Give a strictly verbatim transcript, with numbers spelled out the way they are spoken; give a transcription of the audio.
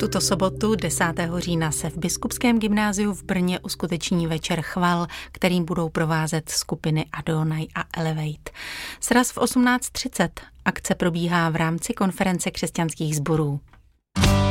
Tuto sobotu desátého října se v Biskupském gymnáziu v Brně uskuteční večer chval, kterým budou provázet skupiny Adonai a Elevate. Sraz v osmnáct třicet. Akce probíhá v rámci konference křesťanských sborů.